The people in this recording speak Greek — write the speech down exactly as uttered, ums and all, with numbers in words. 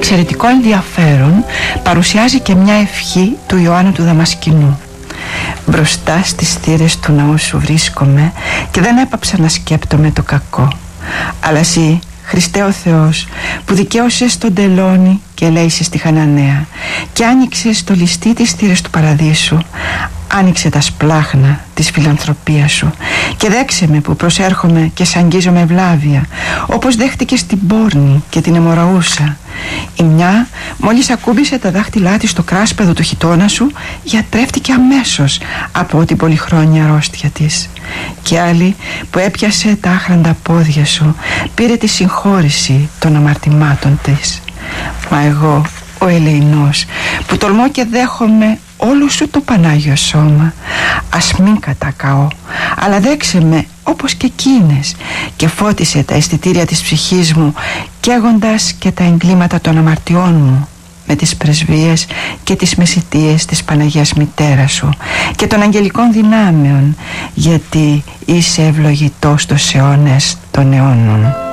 εξαιρετικό ενδιαφέρον παρουσιάζει και μια ευχή του Ιωάννου του Δαμασκηνού. Μπροστά στις θύρες του ναού σου βρίσκομαι και δεν έπαψα να σκέπτομαι το κακό. Αλλά εσύ, Χριστέ ο Θεός, που δικαίωσες τον τελώνη και ελέησες τη Χαναναία και άνοιξες το ληστή της θύρες του παραδείσου, άνοιξε τα σπλάχνα της φιλανθρωπίας σου και δέξε με που προσέρχομαι και σ' αγγίζω με ευλάβεια, όπως δέχτηκες την πόρνη και την αιμοραούσα. Η μια μόλις ακούμπησε τα δάχτυλά της στο κράσπεδο του χιτώνα σου, γιατρεύτηκε αμέσως από την πολυχρόνια αρρώστια της. Και άλλη που έπιασε τα άχραντα πόδια σου, πήρε τη συγχώρηση των αμαρτημάτων της. Μα εγώ, ο ελεηνός, που τολμώ και δέχομαι όλο σου το Πανάγιο Σώμα, ας μην κατακαώ, αλλά δέξε με όπως και εκείνες και φώτισε τα αισθητήρια της ψυχής μου, καίγοντας και τα εγκλήματα των αμαρτιών μου με τις πρεσβείες και τις μεσιτείες της Παναγίας Μητέρας σου και των αγγελικών δυνάμεων, γιατί είσαι ευλογητός στους αιώνες των αιώνων.